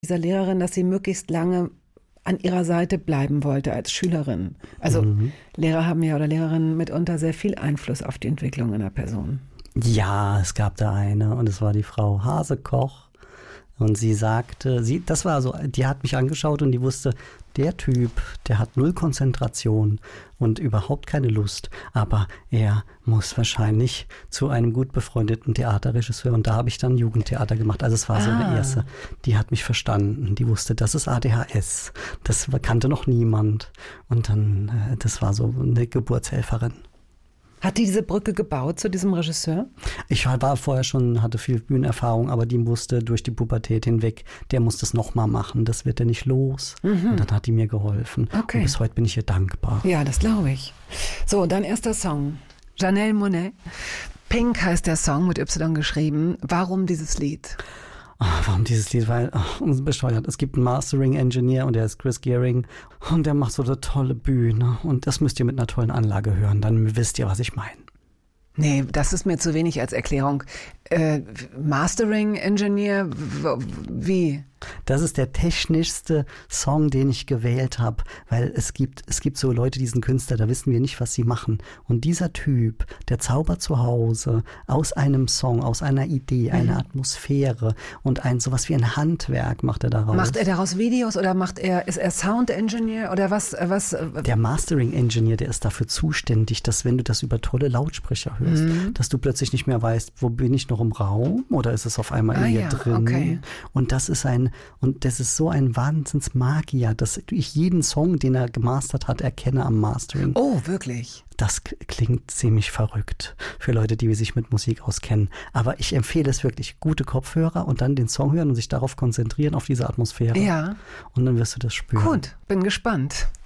dieser Lehrerin, dass sie möglichst lange an ihrer Seite bleiben wollte als Schülerin. Also Lehrer haben ja oder Lehrerinnen mitunter sehr viel Einfluss auf die Entwicklung einer Person. Ja, es gab da eine und es war die Frau Hasekoch. Und sie sagte, die hat mich angeschaut und die wusste, der Typ, der hat null Konzentration und überhaupt keine Lust. Aber er muss wahrscheinlich zu einem gut befreundeten Theaterregisseur. Und da habe ich dann Jugendtheater gemacht. Also es war so eine erste, die hat mich verstanden. Die wusste, das ist ADHS. Das kannte noch niemand. Und dann, das war so eine Geburtshelferin. Hat die diese Brücke gebaut zu diesem Regisseur? Ich war vorher schon, hatte viel Bühnenerfahrung, aber die musste durch die Pubertät hinweg, der muss das nochmal machen, das wird er nicht los. Und dann hat die mir geholfen. Okay. Und bis heute bin ich ihr dankbar. Ja, das glaube ich. So, dein erster Song, Janelle Monáe. Pink heißt der Song, mit Y geschrieben. Warum dieses Lied? Warum dieses Lied? Weil, bescheuert. Es gibt einen Mastering-Engineer und der ist Chris Gearing und der macht so eine tolle Bühne und das müsst ihr mit einer tollen Anlage hören, dann wisst ihr, was ich meine. Nee, das ist mir zu wenig als Erklärung. Mastering-Engineer, wie? Das ist der technischste Song, den ich gewählt habe, weil es gibt so Leute, die sind Künstler, da wissen wir nicht, was sie machen. Und dieser Typ, der zaubert zu Hause aus einem Song, aus einer Idee, eine Atmosphäre und sowas wie ein Handwerk macht er daraus. Macht er daraus Videos oder ist er Sound-Engineer oder was? Der Mastering-Engineer, der ist dafür zuständig, dass wenn du das über tolle Lautsprecher hörst, dass du plötzlich nicht mehr weißt, wo bin ich noch im Raum oder ist es auf einmal in mir drin? Okay. Und das ist so ein Wahnsinnsmagier, dass ich jeden Song, den er gemastert hat, erkenne am Mastering. Oh, wirklich? Das klingt ziemlich verrückt für Leute, die sich mit Musik auskennen. Aber ich empfehle es wirklich, gute Kopfhörer und dann den Song hören und sich darauf konzentrieren, auf diese Atmosphäre. Ja. Und dann wirst du das spüren. Gut, bin gespannt.